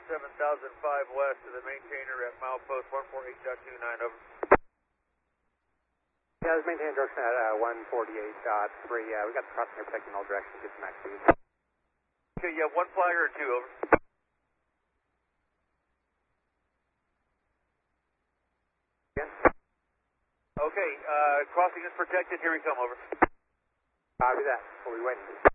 7005 west to the maintainer at milepost 148.29, over. Yeah, this maintainer direction at 148.3. Yeah, we got the crossing here protecting all directions. Get some max speed. Okay, you have one flagger or two, over. Again? Okay, crossing is protected. Here we come, over. Copy that. We'll be waiting.